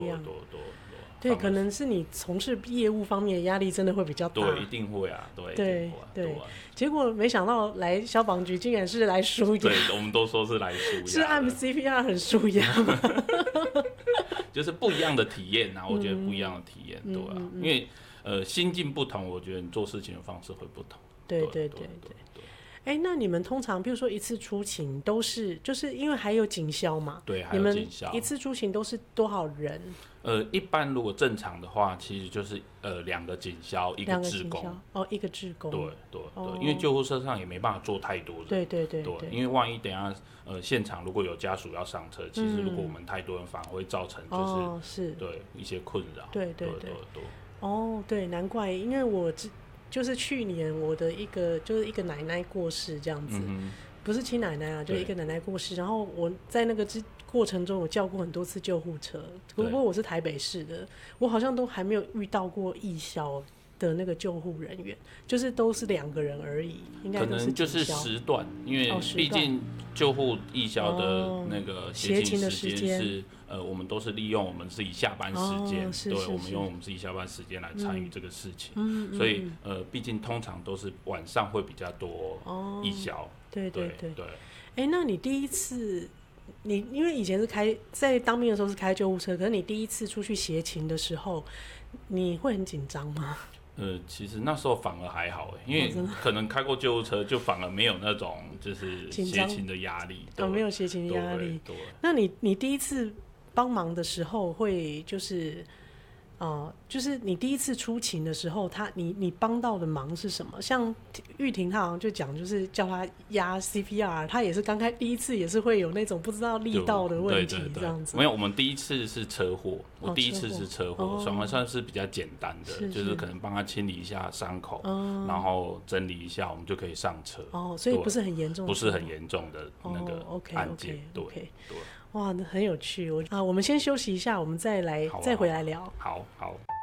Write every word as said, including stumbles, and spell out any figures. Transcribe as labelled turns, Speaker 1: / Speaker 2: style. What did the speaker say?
Speaker 1: 一样。
Speaker 2: 多多
Speaker 1: 对，可能是你从事业务方面的压力真的会比较大。
Speaker 2: 对，一定会啊，对
Speaker 1: 对对、
Speaker 2: 对。
Speaker 1: 结果没想到来消防局竟然是来舒压。
Speaker 2: 对，我们都说是来舒压。
Speaker 1: 是按 C P R 很舒压吗？
Speaker 2: 就是不一样的体验啊，我觉得不一样的体验，嗯、对啊，嗯嗯嗯因为呃心境不同，我觉得你做事情的方式会不同。
Speaker 1: 对对对对。哎，那你们通常比如说一次出勤都是，就是因为还有警消嘛？
Speaker 2: 对，还有警消。
Speaker 1: 你们一次出勤都是多少人？
Speaker 2: 呃，一般如果正常的话，其实就是呃两个警消，一个志工。
Speaker 1: 哦，一个志工。
Speaker 2: 对对对、哦，因为救护车上也没办法坐太多人。
Speaker 1: 对对 对,
Speaker 2: 对, 对，因为万一等一下呃现场如果有家属要上车，其实如果我们太多人，反而会造成就是、
Speaker 1: 哦、是
Speaker 2: 对一些困扰。
Speaker 1: 对对 对,
Speaker 2: 对, 对, 对。
Speaker 1: 哦，对，难怪，因为我就是去年我的一个就是一个奶奶过世这样子，嗯、不是亲奶奶啊，就是一个奶奶过世，然后我在那个过程中我叫过很多次救护车，不过我是台北市的，我好像都还没有遇到过义消的那个救护人员，就是都是两个人而已，应该都是
Speaker 2: 可能就是时段，因为毕竟救护义消的那个协勤时间是、哦、呃，我们都是利用我们自己下班时间、哦，对，我们用我们自己下班时间来参与这个事情，嗯、所以呃，毕竟通常都是晚上会比较多义消、哦，
Speaker 1: 对对对
Speaker 2: 对。
Speaker 1: 哎，那你第一次？你因为以前是开在当兵的时候是开救护车，可是你第一次出去协勤的时候，你会很紧张吗？
Speaker 2: 呃，其实那时候反而还好，因为可能开过救护车，就反而没有那种就是协勤的压力，
Speaker 1: 哦，没有协勤的压力。
Speaker 2: 对，
Speaker 1: 那你你第一次帮忙的时候会就是。呃，就是你第一次出勤的时候，他你你帮到的忙是什么？像玉婷她好像就讲，就是叫他压 C P R， 他也是刚开第一次也是会有那种不知道力道的问题，这样子。
Speaker 2: 没有，我们第一次是车祸，我第一次是车祸，反而、哦、算是比较简单的，是是就是可能帮他清理一下伤口、哦，然后整理一下，我们就可以上车。
Speaker 1: 哦，所以不是很严重，
Speaker 2: 不是很严重的那个案件，
Speaker 1: 哦、
Speaker 2: 对
Speaker 1: okay, okay, okay.
Speaker 2: 对。
Speaker 1: 哇，很有趣。我啊，我们先休息一下，我们再来、啊、再回来聊。
Speaker 2: 好好。